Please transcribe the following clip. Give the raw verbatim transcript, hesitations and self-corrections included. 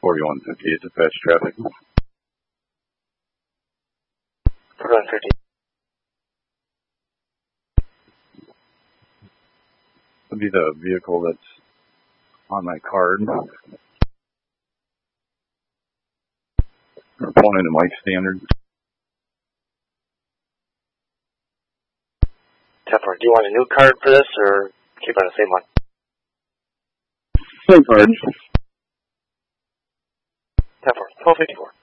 forty-one fifty-eight dispatch traffic. forty-one fifty. Would be the vehicle that's on my card. We're pulling into Mike Standard. ten four. Do you want a new card for this, or keep on the same one? Same card. ten four. twelve fifty-four.